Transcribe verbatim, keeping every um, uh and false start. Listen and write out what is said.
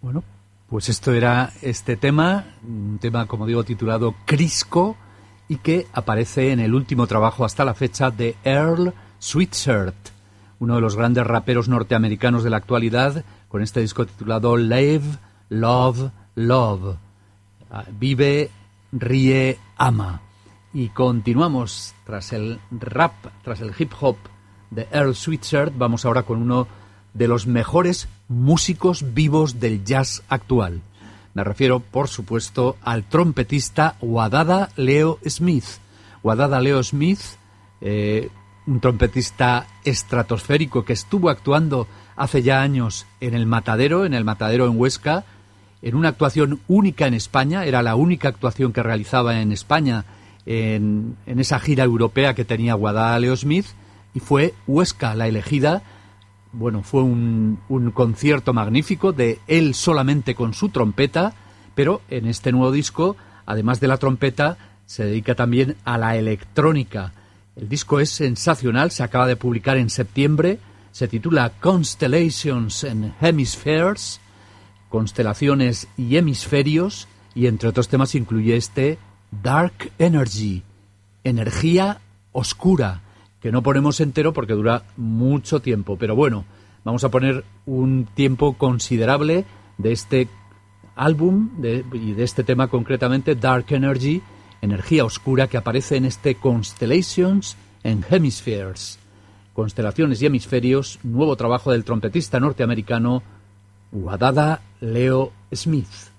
Bueno, pues esto era este tema, un tema, como digo, titulado Crisco, y que aparece en el último trabajo hasta la fecha de Earl Sweatshirt, uno de los grandes raperos norteamericanos de la actualidad, con este disco titulado Live, Love, Love. Vive, ríe, ama. Y continuamos tras el rap, tras el hip hop de Earl Sweatshirt. Vamos ahora con uno de los mejores músicos vivos del jazz actual. Me refiero, por supuesto, al trompetista Wadada Leo Smith. Wadada Leo Smith, eh, un trompetista estratosférico que estuvo actuando hace ya años en el Matadero, en el Matadero en Huesca, en una actuación única en España. Era la única actuación que realizaba en España en, en esa gira europea que tenía Wadada Leo Smith, y fue Huesca la elegida. Bueno, fue un, un concierto magnífico de él solamente con su trompeta, pero en este nuevo disco, además de la trompeta, se dedica también a la electrónica. El disco es sensacional, se acaba de publicar en septiembre, se titula Constellations and Hemispheres, constelaciones y hemisferios, y entre otros temas incluye este Dark Energy, energía oscura, que no ponemos entero porque dura mucho tiempo, pero bueno, vamos a poner un tiempo considerable de este álbum de, y de este tema concretamente, Dark Energy, energía oscura, que aparece en este Constellations and Hemispheres, constelaciones y hemisferios, nuevo trabajo del trompetista norteamericano Wadada Leo Smith.